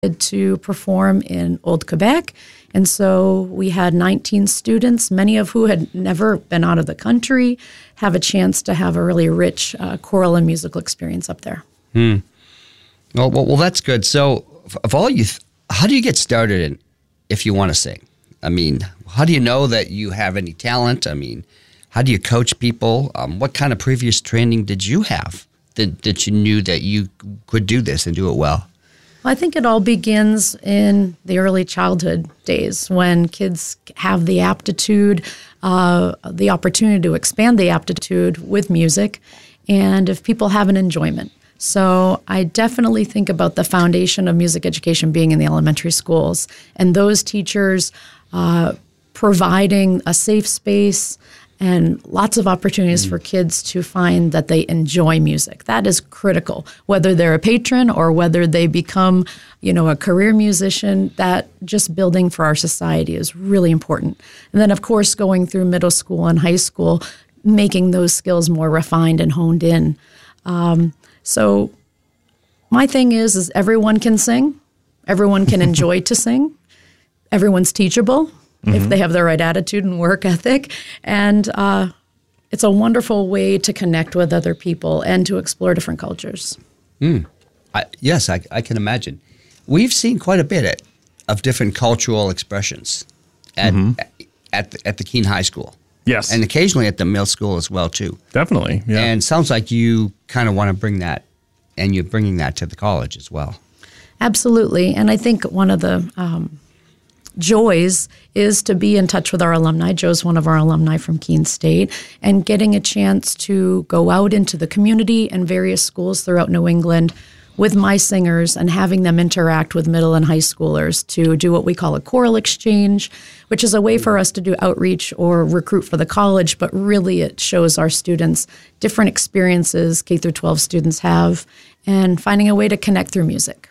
to perform in Old Quebec. And so we had 19 students, many of who had never been out of the country, have a chance to have a really rich choral and musical experience up there. Well, that's good. So of all how do you get started if you want to sing? I mean, how do you know that you have any talent? I mean, how do you coach people? What kind of previous training did you have that you knew that you could do this and do it well? Well, I think it all begins in the early childhood days when kids have the aptitude, the opportunity to expand the aptitude with music, and if people have an enjoyment. So I definitely think about the foundation of music education being in the elementary schools, and those teachers providing a safe space and lots of opportunities for kids to find that they enjoy music. That is critical. Whether they're a patron or whether they become, a career musician, that just building for our society is really important. And then, of course, going through middle school and high school, making those skills more refined and honed in. So my thing is everyone can sing. Everyone can enjoy to sing. Everyone's teachable. If they have the right attitude and work ethic. And it's a wonderful way to connect with other people and to explore different cultures. Yes, I can imagine. We've seen quite a bit of different cultural expressions at the Keene High School. Yes. And occasionally at the middle school as well, too. Definitely, yeah. And it sounds like you kind of want to bring that, and you're bringing that to the college as well. Absolutely. And I think one of the joys is to be in touch with our alumni. Joe's one of our alumni from Keene State, and getting a chance to go out into the community and various schools throughout New England with my singers and having them interact with middle and high schoolers to do what we call a choral exchange, which is a way for us to do outreach or recruit for the college, but really it shows our students different experiences K through 12 students have and finding a way to connect through music.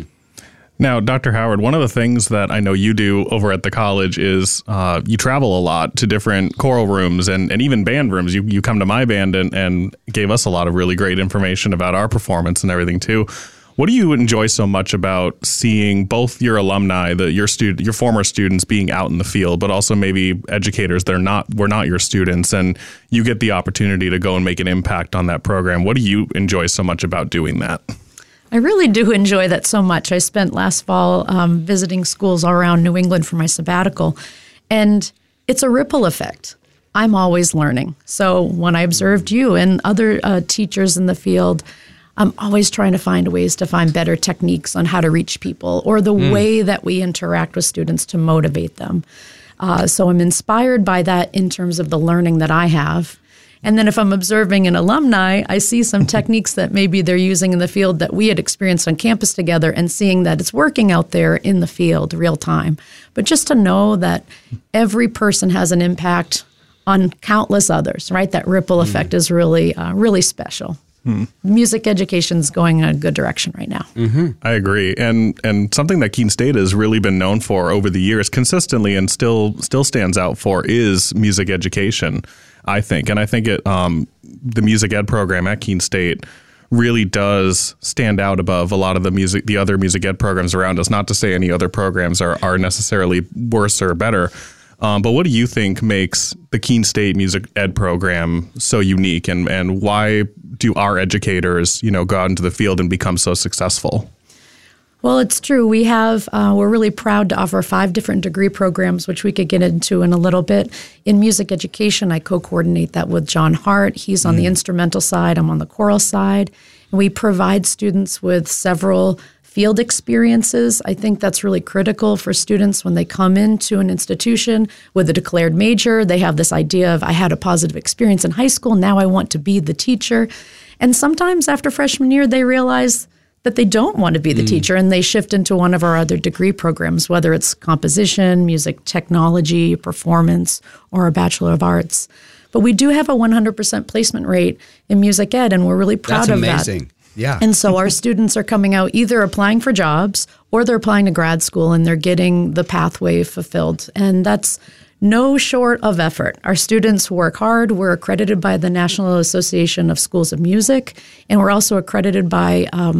Now, Dr. Howard, one of the things that I know you do over at the college is you travel a lot to different choral rooms and even band rooms. You come to my band and gave us a lot of really great information about our performance and everything, too. What do you enjoy so much about seeing both your alumni, your former students being out in the field, but also maybe educators that were not your students, and you get the opportunity to go and make an impact on that program? What do you enjoy so much about doing that? I really do enjoy that so much. I spent last fall visiting schools all around New England for my sabbatical, and it's a ripple effect. I'm always learning. So when I observed you and other teachers in the field, I'm always trying to find ways to find better techniques on how to reach people or the way that we interact with students to motivate them. So I'm inspired by that in terms of the learning that I have. And then if I'm observing an alumni, I see some techniques that maybe they're using in the field that we had experienced on campus together and seeing that it's working out there in the field real time. But just to know that every person has an impact on countless others, right? That ripple effect is really, really special. Music education is going in a good direction right now. I agree. And something that Keene State has really been known for over the years consistently and still stands out for is music education, I think. And I think the music ed program at Keene State really does stand out above a lot of the other music ed programs around us. Not to say any other programs are necessarily worse or better. But what do you think makes the Keene State music ed program so unique, and why do our educators, go out into the field and become so successful? Well, it's true. We're really proud to offer 5 different degree programs, which we could get into in a little bit. In music education, I co-coordinate that with John Hart. He's on the instrumental side. I'm on the choral side. And we provide students with several field experiences. I think that's really critical for students when they come into an institution with a declared major. They have this idea of, I had a positive experience in high school, now I want to be the teacher. And sometimes after freshman year, they realize that they don't want to be the teacher, and they shift into one of our other degree programs, whether it's composition, music technology, performance, or a Bachelor of Arts. But we do have a 100% placement rate in music ed, and we're really proud of that. That's amazing. Yeah. And so our students are coming out either applying for jobs or they're applying to grad school, and they're getting the pathway fulfilled. And that's no short of effort. Our students work hard. We're accredited by the National Association of Schools of Music, and we're also accredited by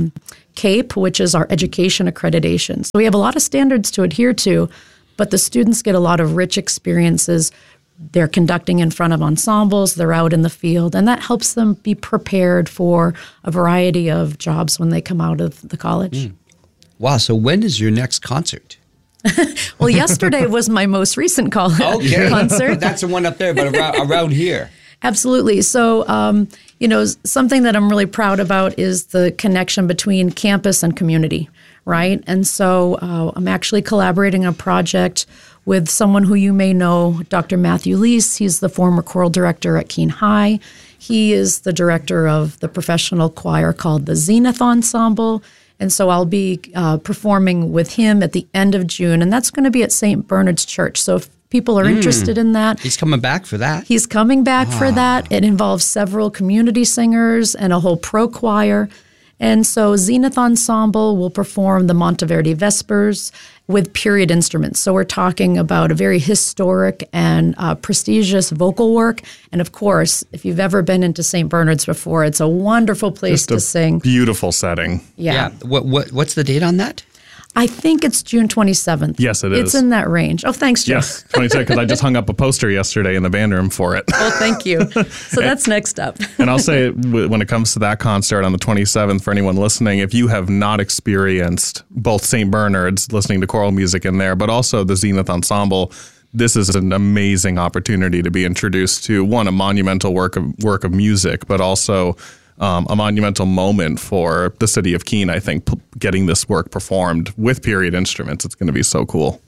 CAPE, which is our education accreditation. So we have a lot of standards to adhere to, but the students get a lot of rich experiences. They're conducting in front of ensembles, they're out in the field, and that helps them be prepared for a variety of jobs when they come out of the college. Wow, so when is your next concert? Well, yesterday was my most recent concert. That's the one up there, but around here. Absolutely. So, something that I'm really proud about is the connection between campus and community, right? And so I'm actually collaborating on a project with someone who you may know, Dr. Matthew Lease. He's the former choral director at Keene High. He is the director of the professional choir called the Zenith Ensemble. And so I'll be performing with him at the end of June, and that's going to be at St. Bernard's Church. So if people are interested in that. He's coming back for that. He's coming back for that. It involves several community singers and a whole pro choir. And so Zenith Ensemble will perform the Monteverdi Vespers with period instruments. So we're talking about a very historic and prestigious vocal work. And of course, if you've ever been into St. Bernard's before, it's a wonderful place to sing. Beautiful setting. Yeah. What's the date on that? I think it's June 27th. Yes, it is. It's in that range. Oh, thanks, Joe. Yes, 27th, because I just hung up a poster yesterday in the band room for it. Oh, thank you. So that's next up. And I'll say, when it comes to that concert on the 27th, for anyone listening, if you have not experienced both St. Bernard's, listening to choral music in there, but also the Zenith Ensemble, this is an amazing opportunity to be introduced to, one, a monumental work of music, but also a monumental moment for the city of Keene, I think, getting this work performed with period instruments. It's going to be so cool.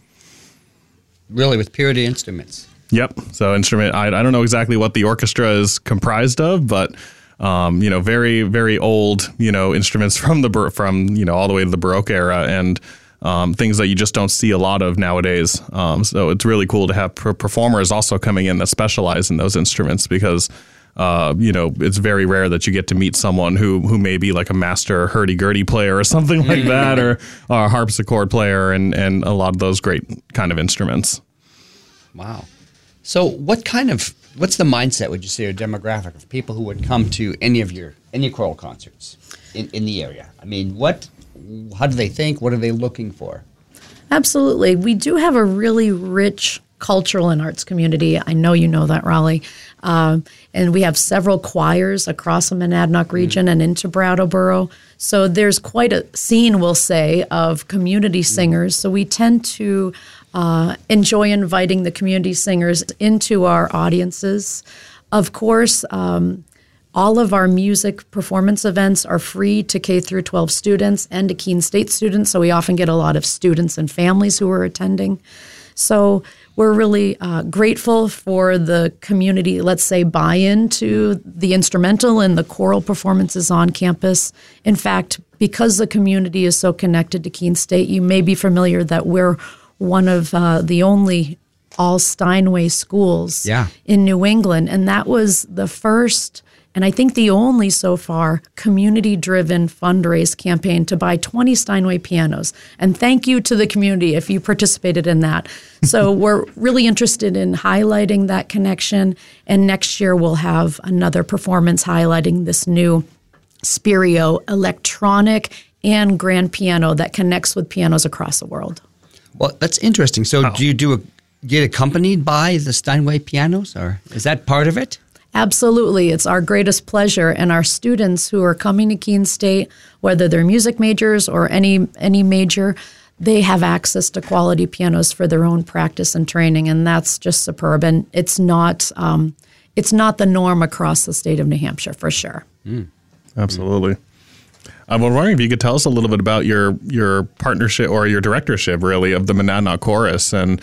Really, with period instruments? Yep. So instrument, I don't know exactly what the orchestra is comprised of, but very, very old, instruments from all the way to the Baroque era, and things that you just don't see a lot of nowadays. So it's really cool to have performers also coming in that specialize in those instruments, because it's very rare that you get to meet someone who may be like a master hurdy-gurdy player or something like that, or a harpsichord player, and a lot of those great kind of instruments. Wow. So what's the mindset, would you say, or demographic of people who would come to any choral concerts in the area? I mean, how do they think? What are they looking for? Absolutely. We do have a really rich cultural and arts community. I know you know that, Raleigh. And we have several choirs across the Monadnock region and into Brattleboro. So there's quite a scene, we'll say, of community singers. So we tend to enjoy inviting the community singers into our audiences. Of course, all of our music performance events are free to K through 12 students and to Keene State students. So we often get a lot of students and families who are attending. So we're really grateful for the community, let's say, buy-in to the instrumental and the choral performances on campus. In fact, because the community is so connected to Keene State, you may be familiar that we're one of the only all Steinway schools in New England. And that was the first, and I think the only so far, community-driven fundraise campaign to buy 20 Steinway pianos. And thank you to the community if you participated in that. So we're really interested in highlighting that connection. And next year we'll have another performance highlighting this new Spirio electronic and grand piano that connects with pianos across the world. Well, that's interesting. So do you get accompanied by the Steinway pianos, or is that part of it? Absolutely. It's our greatest pleasure. And our students who are coming to Keene State, whether they're music majors or any major, they have access to quality pianos for their own practice and training. And that's just superb. And it's not the norm across the state of New Hampshire, for sure. Absolutely. I'm wondering if you could tell us a little bit about your partnership or your directorship, really, of the Monadnock Chorus, and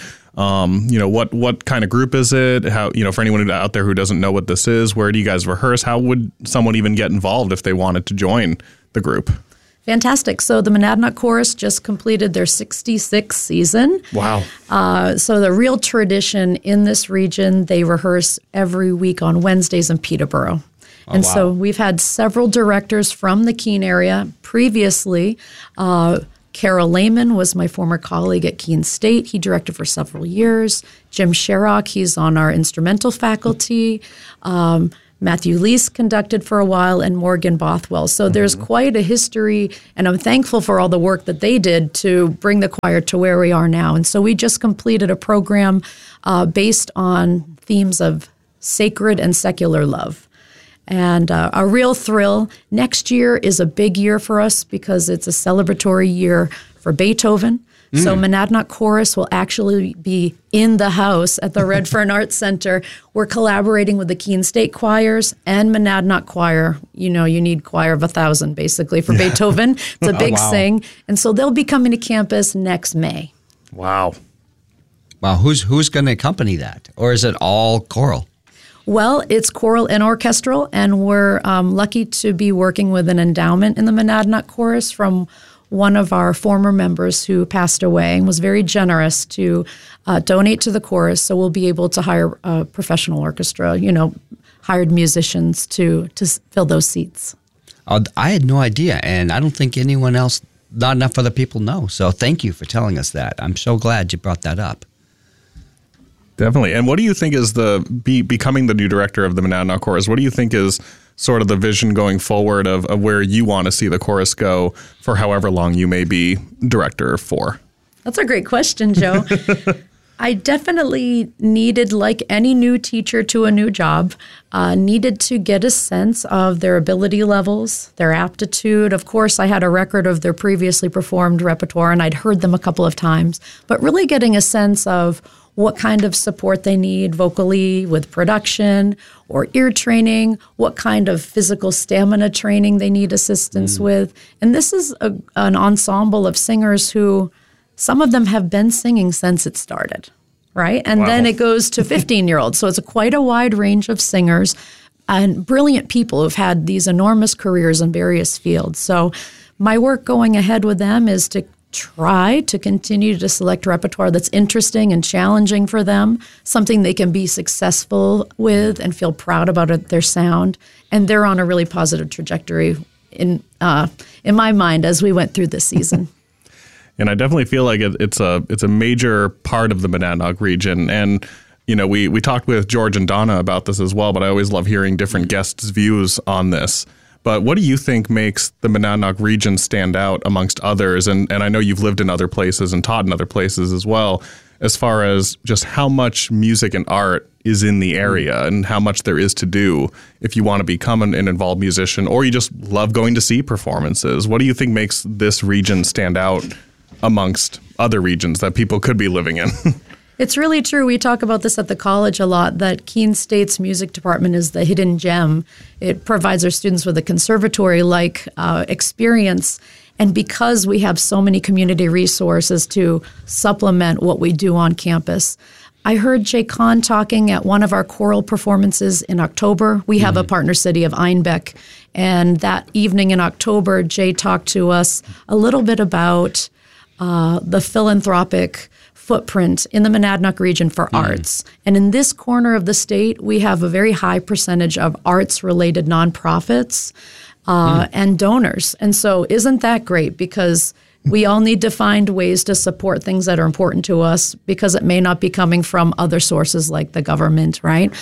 what kind of group is it? How, for anyone out there who doesn't know what this is, where do you guys rehearse? How would someone even get involved if they wanted to join the group? Fantastic. So the Monadnock Chorus just completed their 66th season. Wow. So the real tradition in this region, they rehearse every week on Wednesdays in Peterborough. And so we've had several directors from the Keene area previously. Carol Lehman was my former colleague at Keene State. He directed for several years. Jim Sherrock, he's on our instrumental faculty. Matthew Lease conducted for a while, and Morgan Bothwell. So there's quite a history, and I'm thankful for all the work that they did to bring the choir to where we are now. And so we just completed a program based on themes of sacred and secular love. And a real thrill. Next year is a big year for us because it's a celebratory year for Beethoven. So Monadnock Chorus will actually be in the house at the Redfern Arts Center. We're collaborating with the Keene State Choirs and Monadnock Choir. You know, you need choir of 1,000 basically for Beethoven. It's a big sing. And so they'll be coming to campus next May. Wow. Wow, who's going to accompany that? Or is it all choral? Well, it's choral and orchestral, and we're lucky to be working with an endowment in the Monadnock Chorus from one of our former members who passed away and was very generous to donate to the chorus. So we'll be able to hire a professional orchestra, hired musicians to fill those seats. I had no idea, and I don't think anyone else, not enough other people know. So thank you for telling us that. I'm so glad you brought that up. Definitely. And what do you think is becoming the new director of the Monadnock Chorus? What do you think is sort of the vision going forward of where you want to see the chorus go for however long you may be director for? That's a great question, Joe. I definitely needed, like any new teacher to a new job, needed to get a sense of their ability levels, their aptitude. Of course, I had a record of their previously performed repertoire, and I'd heard them a couple of times, but really getting a sense of what kind of support they need vocally with production or ear training, what kind of physical stamina training they need assistance with. And this is an ensemble of singers who, some of them have been singing since it started, right? And then it goes to 15-year-olds. So it's quite a wide range of singers and brilliant people who've had these enormous careers in various fields. So my work going ahead with them is to try to continue to select repertoire that's interesting and challenging for them, something they can be successful with and feel proud about their sound. And they're on a really positive trajectory in my mind as we went through this season. And I definitely feel like it's a major part of the Monadnock region. And we talked with George and Donna about this as well, but I always love hearing different guests' views on this. But what do you think makes the Monadnock region stand out amongst others? And I know you've lived in other places and taught in other places as well, as far as just how much music and art is in the area and how much there is to do if you want to become an involved musician or you just love going to see performances. What do you think makes this region stand out amongst other regions that people could be living in? It's really true. We talk about this at the college a lot, that Keene State's music department is the hidden gem. It provides our students with a conservatory-like experience. And because we have so many community resources to supplement what we do on campus, I heard Jay Kahn talking at one of our choral performances in October. We have a partner city of Einbeck. And that evening in October, Jay talked to us a little bit about the philanthropic footprint in the Monadnock region for arts. And in this corner of the state, we have a very high percentage of arts-related nonprofits and donors. And so isn't that great? Because we all need to find ways to support things that are important to us because it may not be coming from other sources like the government, right?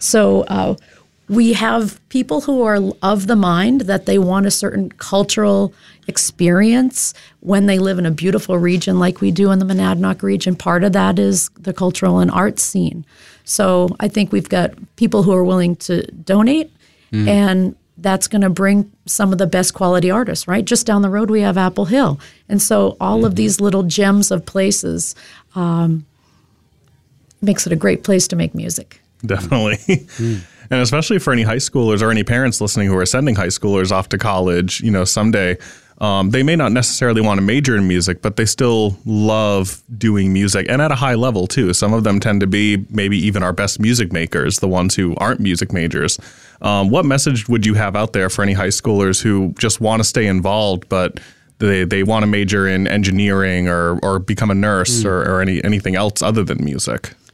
So we have people who are of the mind that they want a certain cultural experience when they live in a beautiful region like we do in the Monadnock region. Part of that is the cultural and arts scene. So I think we've got people who are willing to donate, and that's going to bring some of the best quality artists, right? Just down the road, we have Apple Hill. And so all of these little gems of places makes it a great place to make music. Definitely. And especially for any high schoolers or any parents listening who are sending high schoolers off to college, someday, they may not necessarily want to major in music, but they still love doing music and at a high level too. Some of them tend to be maybe even our best music makers, the ones who aren't music majors. What message would you have out there for any high schoolers who just want to stay involved, but they want to major in engineering or become a nurse or anything else other than music?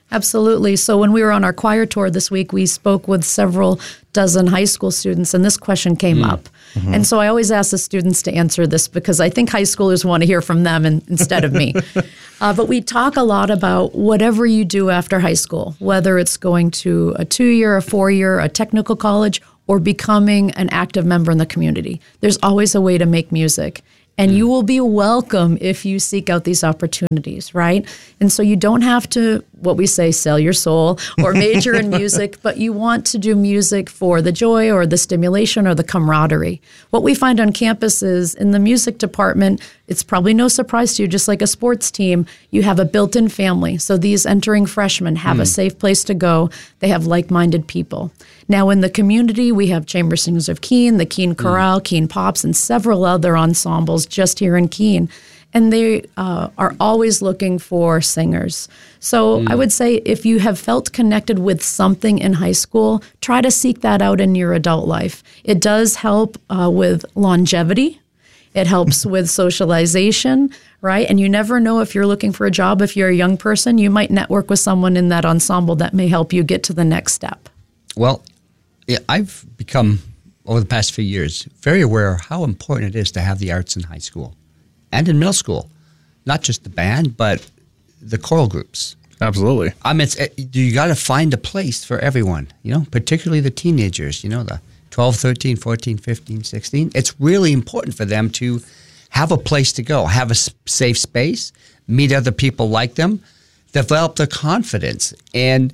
Absolutely. So when we were on our choir tour this week, we spoke with several dozen high school students, and this question came up. Mm-hmm. And so I always ask the students to answer this because I think high schoolers want to hear from them instead of me. But we talk a lot about whatever you do after high school, whether it's going to a 2-year, a 4-year, a technical college, or becoming an active member in the community. There's always a way to make music. And you will be welcome if you seek out these opportunities, right? And so you don't have to, what we say, sell your soul or major in music, but you want to do music for the joy or the stimulation or the camaraderie. What we find on campus is in the music department, it's probably no surprise to you, just like a sports team, you have a built-in family. So these entering freshmen have a safe place to go. They have like-minded people. Now in the community, we have Chamber Singers of Keene, the Keene Chorale, Keene Pops, and several other ensembles just here in Keene. And they are always looking for singers. So I would say if you have felt connected with something in high school, try to seek that out in your adult life. It does help with longevity. It helps with socialization, right? And you never know if you're looking for a job. If you're a young person, you might network with someone in that ensemble that may help you get to the next step. Well, yeah, I've become, over the past few years, very aware of how important it is to have the arts in high school and in middle school. Not just the band, but the choral groups. Absolutely. I mean, you got to find a place for everyone, particularly the teenagers, the 12, 13, 14, 15, 16. It's really important for them to have a place to go, have a safe space, meet other people like them, develop their confidence. And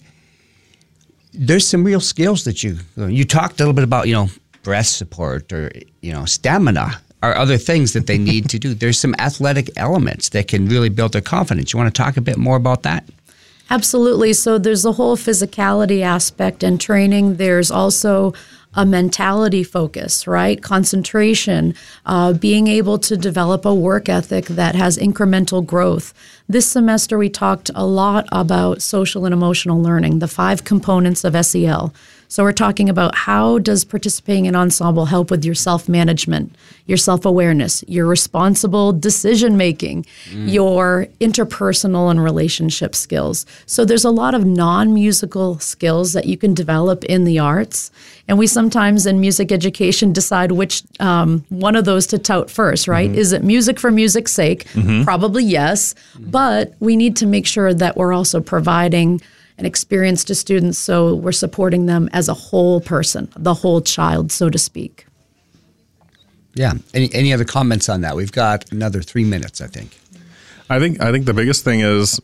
there's some real skills that you talked a little bit about, breath support or, stamina or other things that they need to do. There's some athletic elements that can really build their confidence. You want to talk a bit more about that? Absolutely. So there's the whole physicality aspect and training. There's also a mentality focus, right? Concentration, being able to develop a work ethic that has incremental growth. This semester, we talked a lot about social and emotional learning, the 5 components of SEL. So we're talking about how does participating in ensemble help with your self-management, your self-awareness, your responsible decision-making, your interpersonal and relationship skills. So there's a lot of non-musical skills that you can develop in the arts. And we sometimes in music education decide which one of those to tout first, right? Is it music for music's sake? Probably yes. But we need to make sure that we're also providing an experience to students so we're supporting them as a whole person, the whole child, so to speak. Yeah. Any other comments on that? We've got another 3 minutes, I think. I think the biggest thing is,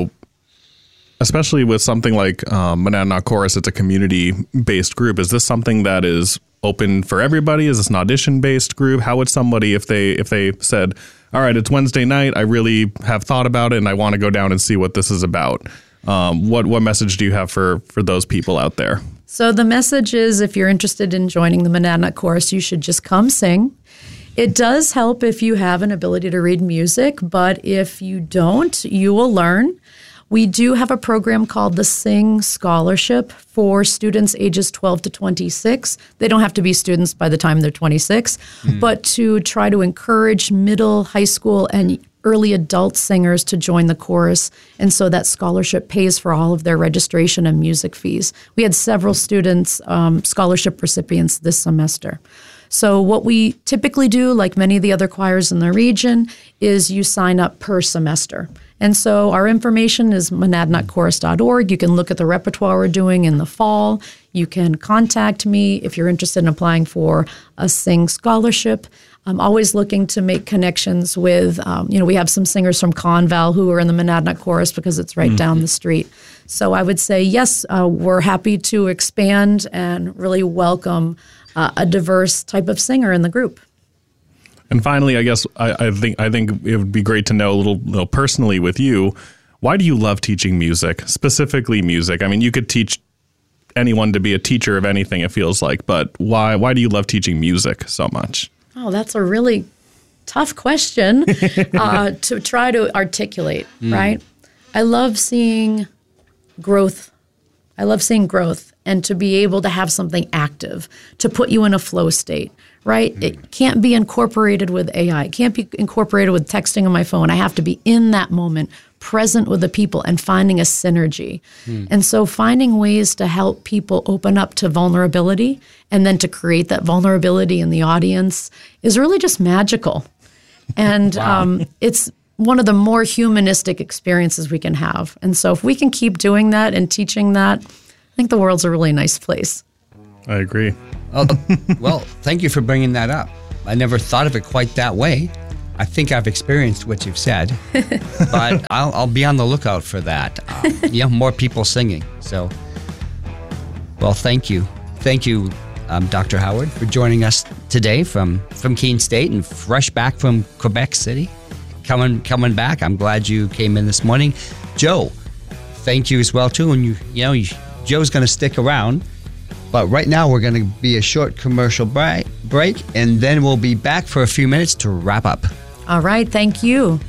especially with something like Monadnock Chorus, it's a community-based group. Is this something that is open for everybody? Is this an audition-based group? How would somebody, if they said, all right, it's Wednesday night, I really have thought about it and I want to go down and see what this is about? What message do you have for those people out there? So the message is if you're interested in joining the Monadnock Chorus, you should just come sing. It does help if you have an ability to read music, but if you don't, you will learn. We do have a program called the Sing Scholarship for students ages 12 to 26. They don't have to be students by the time they're 26, but to try to encourage middle, high school, and early adult singers to join the chorus. And so that scholarship pays for all of their registration and music fees. We had several students, scholarship recipients this semester. So what we typically do, like many of the other choirs in the region, is you sign up per semester. And so our information is monadnockchorus.org. You can look at the repertoire we're doing in the fall. You can contact me if you're interested in applying for a Sing Scholarship. I'm always looking to make connections with, we have some singers from Conval who are in the Monadnock Chorus because it's right down the street. So I would say, yes, we're happy to expand and really welcome a diverse type of singer in the group. And finally, I guess I think it would be great to know a little personally with you. Why do you love teaching music, specifically music? I mean, you could teach anyone to be a teacher of anything, it feels like, but why do you love teaching music so much? Oh, that's a really tough question to try to articulate, right? I love seeing growth. I love seeing growth and to be able to have something active, to put you in a flow state, right? It can't be incorporated with AI. It can't be incorporated with texting on my phone. I have to be in that moment, present with the people and finding a synergy. And so finding ways to help people open up to vulnerability and then to create that vulnerability in the audience is really just magical. And it's one of the more humanistic experiences we can have. And so if we can keep doing that and teaching that, I think the world's a really nice place. I agree. Oh, well, thank you for bringing that up. I never thought of it quite that way. I think I've experienced what you've said, but I'll be on the lookout for that. More people singing. So, well, thank you. Thank you, Dr. Howard, for joining us today from Keene State and fresh back from Quebec City. Coming back. I'm glad you came in this morning. Joe, thank you as well, too. And Joe's going to stick around. But right now, we're going to be a short commercial break, and then we'll be back for a few minutes to wrap up. All right. Thank you.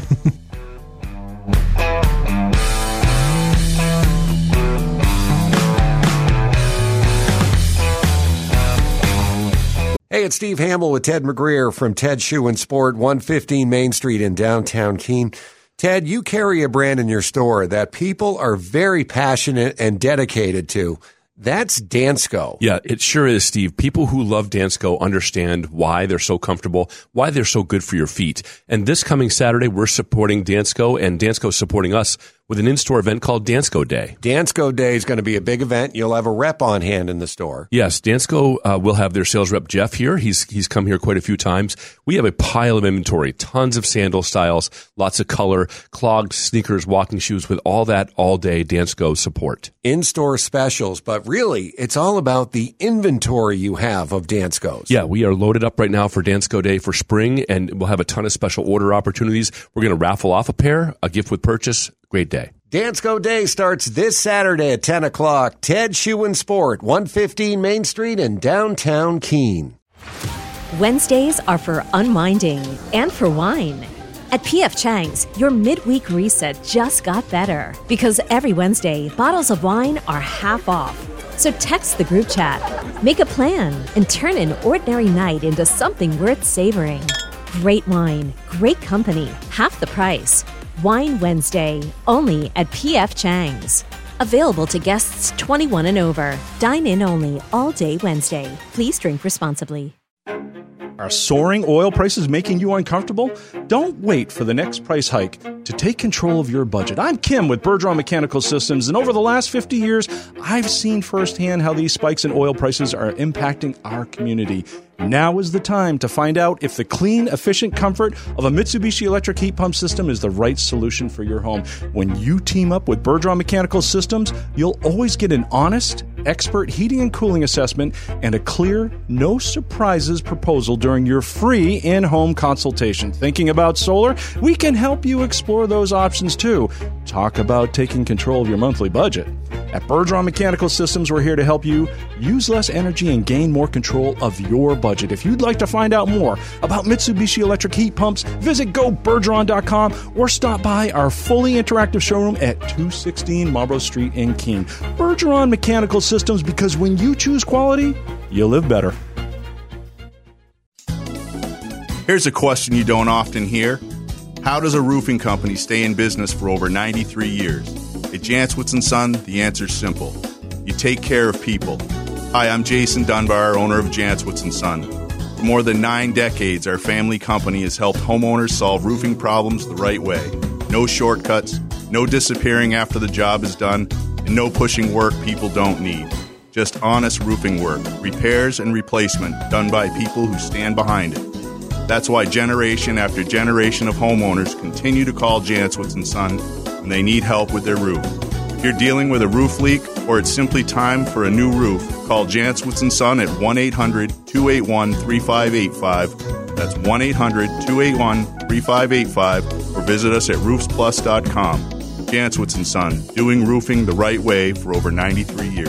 Hey, it's Steve Hamill with Ted McGreer from Ted Shoe and Sport, 115 Main Street in downtown Keene. Ted, you carry a brand in your store that people are very passionate and dedicated to. That's Dansko. Yeah, it sure is, Steve. People who love Dansko understand why they're so comfortable, why they're so good for your feet. And this coming Saturday, we're supporting Dansko, and Dansko's supporting us with an in-store event called Dansko Day. Dansko Day is going to be a big event. You'll have a rep on hand in the store. Yes, Dansko will have their sales rep, Jeff, here. He's come here quite a few times. We have a pile of inventory, tons of sandal styles, lots of color, clogged sneakers, walking shoes, with all that all-day Dansko support. In-store specials, but really, it's all about the inventory you have of Danskos. Yeah, we are loaded up right now for Dansko Day for spring, and we'll have a ton of special order opportunities. We're going to raffle off a pair, a gift with purchase. Great day. Dansko Day starts this Saturday at 10 o'clock. Ted Shoe and Sport, 115 Main Street in downtown Keene. Wednesdays are for unwinding and for wine. At P.F. Chang's, your midweek reset just got better because every Wednesday, bottles of wine are half off. So text the group chat, make a plan, and turn an ordinary night into something worth savoring. Great wine, great company, half the price. Wine Wednesday, only at P.F. Chang's. Available to guests 21 and over. Dine in only all day Wednesday. Please drink responsibly. Are soaring oil prices making you uncomfortable? Don't wait for the next price hike to take control of your budget. I'm Kim with Bergeron Mechanical Systems, and over the last 50 years, I've seen firsthand how these spikes in oil prices are impacting our community. Now is the time to find out if the clean, efficient comfort of a Mitsubishi electric heat pump system is the right solution for your home. When you team up with Bergeron Mechanical Systems, you'll always get an honest, expert heating and cooling assessment and a clear, no surprises proposal during your free in-home consultation. Thinking about solar? We can help you explore those options too. Talk about taking control of your monthly budget. At Bergeron Mechanical Systems, we're here to help you use less energy and gain more control of your budget. If you'd like to find out more about Mitsubishi electric heat pumps, visit GoBergeron.com or stop by our fully interactive showroom at 216 Marlborough Street in Keene. Bergeron Mechanical Systems, because when you choose quality, you live better. Here's a question you don't often hear. How does a roofing company stay in business for over 93 years? At Jantzwitz & Son, the answer's simple. You take care of people. Hi, I'm Jason Dunbar, owner of Jantzwitz & Son. For more than 9 decades, our family company has helped homeowners solve roofing problems the right way. No shortcuts, no disappearing after the job is done, and no pushing work people don't need. Just honest roofing work, repairs and replacement done by people who stand behind it. That's why generation after generation of homeowners continue to call Jantzwitz & Son when they need help with their roof. If you're dealing with a roof leak or it's simply time for a new roof, call Jantzwitz & Son at 1-800-281-3585. That's 1-800-281-3585 or visit us at roofsplus.com. Jantzwitz & Son, doing roofing the right way for over 93 years.